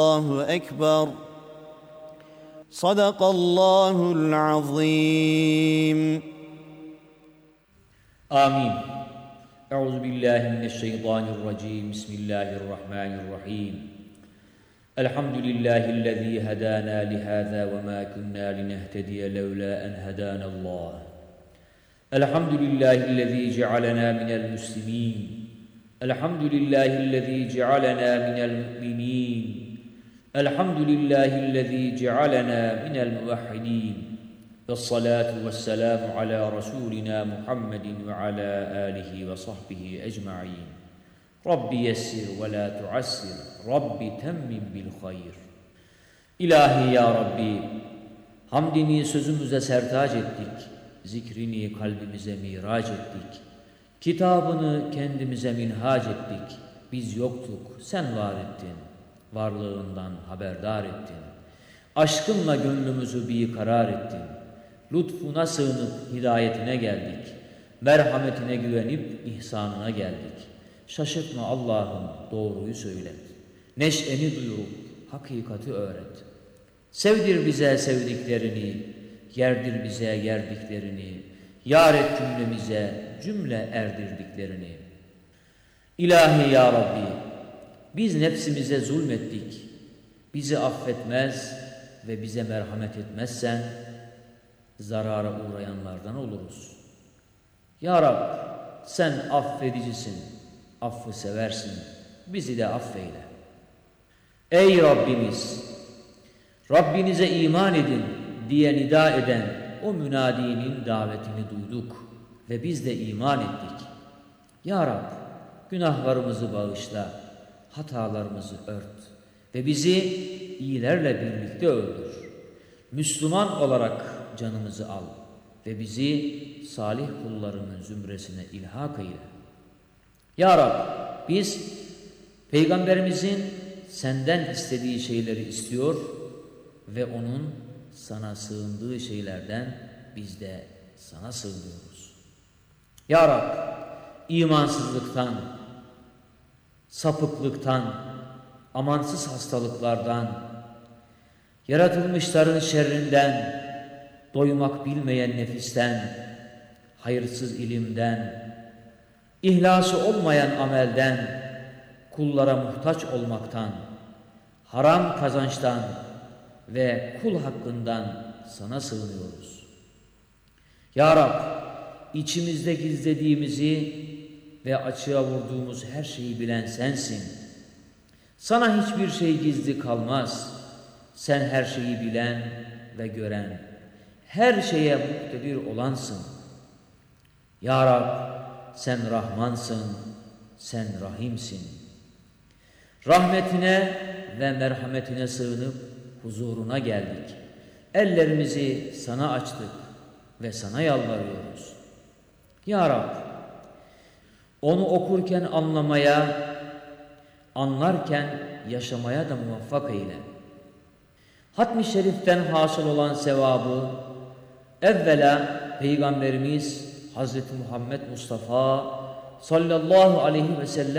الله أكبر صدق الله العظيم. آمين. أعوذ بالله من الشيطان الرجيم. بسم الله الرحمن الرحيم. الحمد لله الذي هدانا لهذا وما كنا لنهتدي لولا أن هدانا الله. الحمد لله الذي جعلنا من المسلمين. الحمد لله الذي جعلنا من المؤمنين. الحمد لله الذي جعلنا من الموحدين. والصلاة والسلام على رسولنا محمد وعلى آله وصحبه أجمعين. رب يسر ولا تعسر. رب تمم بالخير. İlahi ya Rabbi, hamdini sözümüze sertaç ettik, zikrini kalbimize miraç ettik, kitabını kendimize minhac ettik. Biz yoktuk, sen var ettin, varlığından haberdar ettin. Aşkınla gönlümüzü bir karar ettin. Lütfuna sığınıp hidayetine geldik. Merhametine güvenip ihsanına geldik. Şaşırtma Allah'ım, doğruyu söylet. Neşeni duyurup hakikati öğret. Sevdir bize sevdiklerini, yerdir bize yerdiklerini, yar et cümlemize cümle erdirdiklerini. İlahi ya Rabbi, biz nefsimize zulmettik. Bizi affetmez ve bize merhamet etmezsen zarara uğrayanlardan oluruz. Ya Rab, sen affedicisin, affı seversin, bizi de affeyle. Ey Rabbimiz, Rabbinize iman edin diye nida eden o münadinin davetini duyduk ve biz de iman ettik. Ya Rab, günahlarımızı bağışla, hatalarımızı ört ve bizi iyilerle birlikte öldür. Müslüman olarak canımızı al ve bizi salih kullarının zümresine ilhak eyle. Ya Rab, biz Peygamberimizin senden istediği şeyleri istiyor ve onun sana sığındığı şeylerden biz de sana sığınıyoruz. Ya Rab, imansızlıktan, sapıklıktan, amansız hastalıklardan, yaratılmışların şerrinden, doymak bilmeyen nefisten, hayırsız ilimden, ihlası olmayan amelden, kullara muhtaç olmaktan, haram kazançtan ve kul hakkından sana sığınıyoruz. Ya Rab, içimizde gizlediğimizi ve açığa vurduğumuz her şeyi bilen sensin. Sana hiçbir şey gizli kalmaz. Sen her şeyi bilen ve gören, her şeye muktedir olansın. Ya Rab, sen Rahmansın, sen Rahimsin. Rahmetine ve merhametine sığınıp huzuruna geldik. Ellerimizi sana açtık ve sana yalvarıyoruz. Ya Rab, onu okurken anlamaya, anlarken yaşamaya da muvaffak eyle. Hatmi şeriften hasıl olan sevabı evvela Peygamberimiz Hazreti Muhammed Mustafa sallallahu aleyhi ve sellem